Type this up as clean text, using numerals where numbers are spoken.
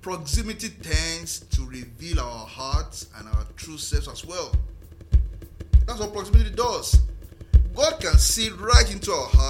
proximity tends to reveal our hearts and our true selves as well. That's what proximity does. God can see right into our heart